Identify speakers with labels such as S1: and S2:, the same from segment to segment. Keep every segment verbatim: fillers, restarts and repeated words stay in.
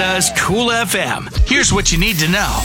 S1: Canada's Cool F M. Here's what you need to know.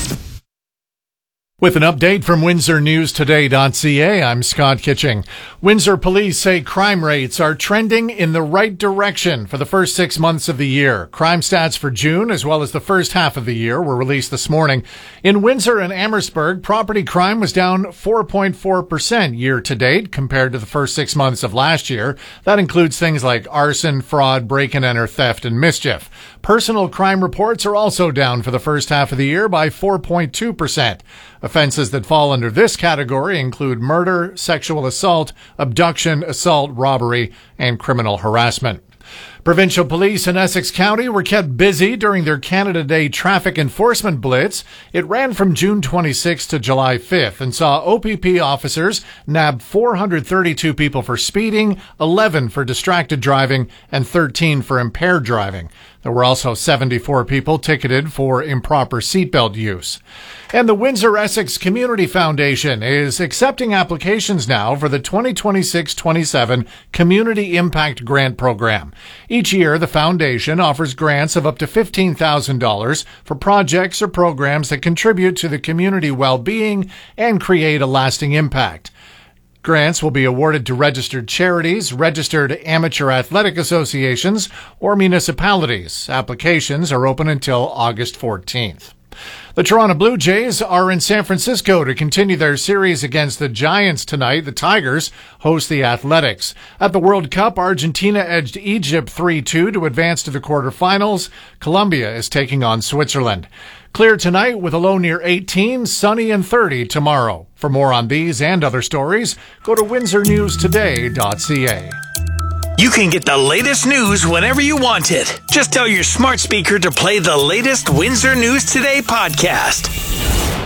S2: With an update from Windsor News Today dot C A, I'm Scott Kitching. Windsor police say crime rates are trending in the right direction for the first six months of the year. Crime stats for June, as well as the first half of the year, were released this morning. In Windsor and Amherstburg, property crime was down four point four percent year to date compared to the first six months of last year. That includes things like arson, fraud, break-and-enter, theft, and mischief. Personal crime reports are also down for the first half of the year by four point two percent. Offenses that fall under this category include murder, sexual assault, abduction, assault, robbery, and criminal harassment. Provincial police in Essex County were kept busy during their Canada Day traffic enforcement blitz. It ran from June twenty-sixth to July fifth and saw O P P officers nab four hundred thirty-two people for speeding, eleven for distracted driving, and thirteen for impaired driving. There were also seventy-four people ticketed for improper seatbelt use. And the Windsor-Essex Community Foundation is accepting applications now for the twenty twenty-six twenty-seven Community Impact Grant Program. Each year, the foundation offers grants of up to fifteen thousand dollars for projects or programs that contribute to the community well-being and create a lasting impact. Grants will be awarded to registered charities, registered amateur athletic associations, or municipalities. Applications are open until August fourteenth. The Toronto Blue Jays are in San Francisco to continue their series against the Giants tonight. The Tigers host the Athletics. At the World Cup, Argentina edged Egypt three two to advance to the quarterfinals. Colombia is taking on Switzerland. Clear tonight with a low near eighteen, sunny and thirty tomorrow. For more on these and other stories, go to windsor news today dot c a.
S1: You can get the latest news whenever you want it. Just tell your smart speaker to play the latest Windsor News Today podcast.